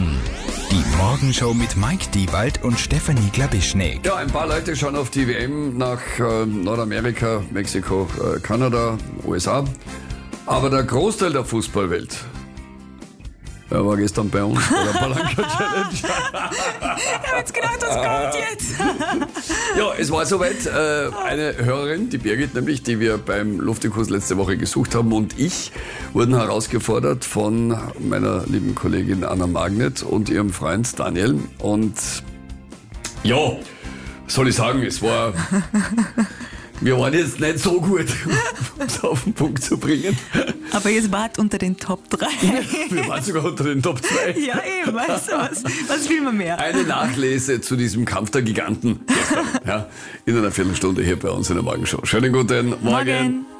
Morgen. Die Morgenshow mit Mike Diewald und Stefanie Glabischnik. Ja, ein paar Leute schauen auf die WM nach Nordamerika, Mexiko, Kanada, USA. Aber der Großteil der Fußballwelt war gestern bei uns bei der Palanca Challenge. Ich habe jetzt gedacht, was kommt jetzt? Ja, es war soweit. Eine Hörerin, die Birgit nämlich, die wir beim Luftikus letzte Woche gesucht haben, und ich wurden herausgefordert von meiner lieben Kollegin Anna Magnet und ihrem Freund Daniel. Und ja, was soll ich sagen, wir waren jetzt nicht so gut, um es auf den Punkt zu bringen. Aber ihr wart unter den Top 3. Wir waren sogar unter den Top 2. Ja, eben, weißt du was will man mehr? Eine Nachlese zu diesem Kampf der Giganten gestern, ja, in einer Viertelstunde hier bei uns in der Morgenshow. Schönen guten Morgen.